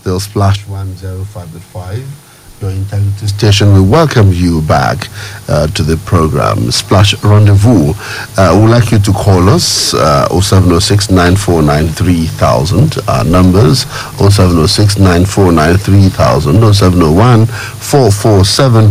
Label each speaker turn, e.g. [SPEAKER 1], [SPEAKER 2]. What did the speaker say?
[SPEAKER 1] still Splash 105.5. Your integrity station. We welcome you back to the program Splash Rendezvous. We'd like you to call us 0706 949 3000. Our numbers 0706 949 3000, 0701 447